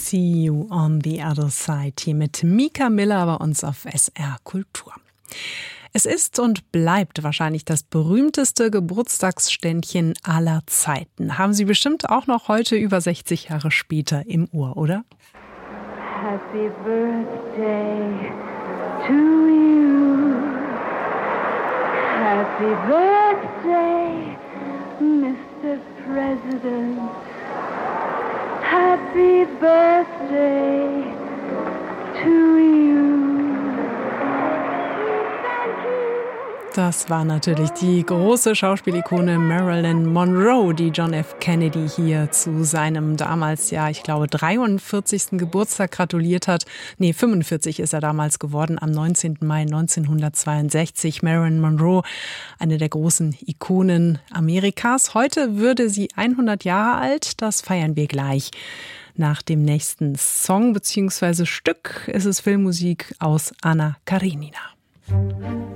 See You on the Other Side hier mit Mika Miller bei uns auf SR Kultur. Es ist und bleibt wahrscheinlich das berühmteste Geburtstagsständchen aller Zeiten. Haben Sie bestimmt auch noch heute über 60 Jahre später im Ohr, oder? Happy Birthday to you. Happy Birthday, Mr. President. Happy Birthday to you. Das war natürlich die große Schauspielikone Marilyn Monroe, die John F. Kennedy hier zu seinem damals, ich glaube 43. Geburtstag gratuliert hat. 45 ist er damals geworden, am 19. Mai 1962. Marilyn Monroe, eine der großen Ikonen Amerikas. Heute würde sie 100 Jahre alt, das feiern wir gleich. Nach dem nächsten Song bzw. Stück ist es Filmmusik aus Anna Karenina.